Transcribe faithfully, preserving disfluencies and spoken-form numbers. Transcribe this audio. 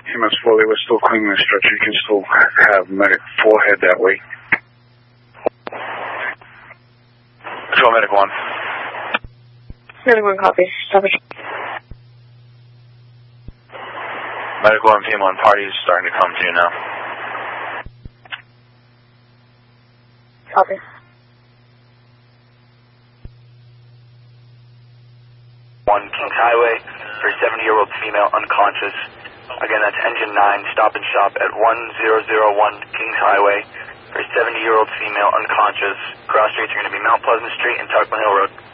E M S Foley, we're still cleaning the stretcher. You can still have medic four head that way. Control medic one. Medic one, copy. Stop it. Medic one, P M one, party's starting to come to you now. Copy. One Kings Highway for seventy-year-old female unconscious. Again, that's engine nine, stop and shop at one zero zero one Kings Highway for seventy-year-old female unconscious. Cross streets are going to be Mount Pleasant Street and Tarpon Hill Road.